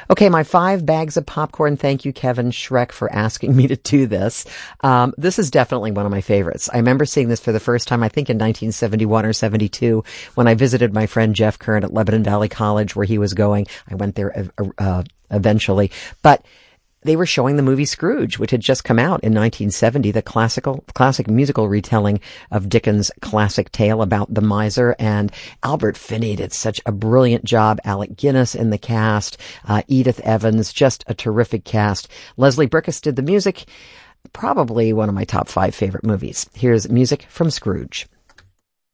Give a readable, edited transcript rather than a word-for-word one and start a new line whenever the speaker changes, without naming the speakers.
Okay, my 5 bags of popcorn. Thank you, Kevin Schreck, for asking me to do this. This is definitely one of my favorites. I remember seeing this for the first time, I think in 1971 or 72, when I visited my friend Jeff Kern at Lebanon Valley College, where he was going. I went there eventually. But they were showing the movie Scrooge, which had just come out in 1970, the classic musical retelling of Dickens' classic tale about the miser. And Albert Finney did such a brilliant job. Alec Guinness in the cast, Edith Evans, just a terrific cast. Leslie Bricusse did the music. Probably one of my top 5 favorite movies. Here's music from Scrooge.